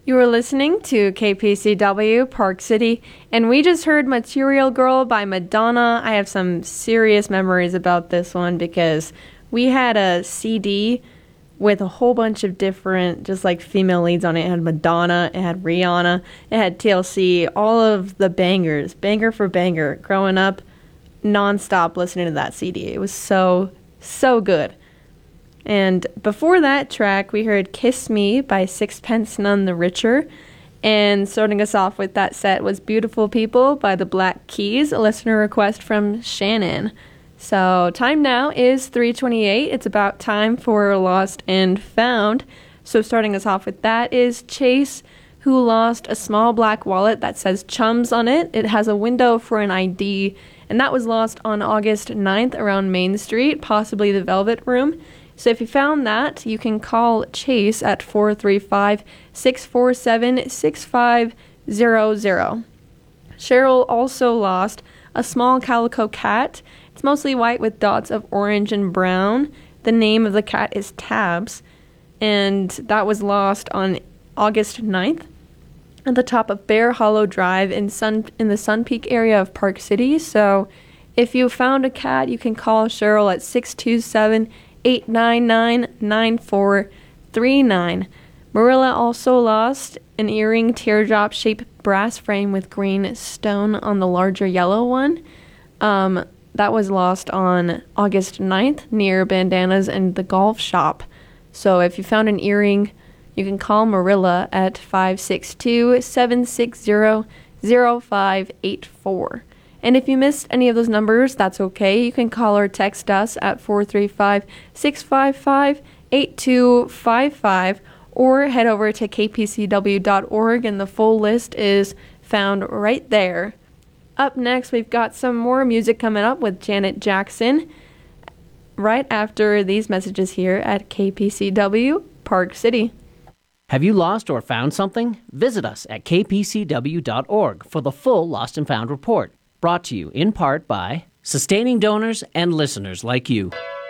You were listening to KPCW Park City, and we just heard Material Girl by Madonna. I have some serious memories about this one because we had a CD with a whole bunch of different, just like female leads on it. It had Madonna, it had Rihanna, it had TLC, all of the bangers, banger for banger. Growing up, nonstop listening to that CD. It was so good. And before that track, we heard Kiss Me by Sixpence None the Richer. And starting us off with that set was Beautiful People by the Black Keys, a listener request from Shannon. So time now is 3:28. It's about time for Lost and Found. So starting us off with that is Chase, who lost a small black wallet that says Chums on it. It has a window for an ID, and that was lost on August 9th around Main Street, possibly the Velvet Room. So if you found that, you can call Chase at 435-647-6500. Cheryl also lost a small calico cat. It's mostly white with dots of orange and brown. The name of the cat is Tabs, and that was lost on August 9th at the top of Bear Hollow Drive in the Sun Peak area of Park City. So if you found a cat, you can call Cheryl at 627-899-9439. Marilla also lost an earring teardrop-shaped brass frame with green stone on the larger yellow one. That was lost on August 9th near Bandanas and the Golf Shop. So if you found an earring, you can call Marilla at 562-760-0584. And if you missed any of those numbers, that's okay. You can call or text us at 435-655-8255 or head over to kpcw.org, and the full list is found right there. Up next, we've got some more music coming up with Janet Jackson right after these messages here at KPCW Park City. Have you lost or found something? Visit us at kpcw.org for the full Lost and Found report. Brought to you in part by sustaining donors and listeners like you.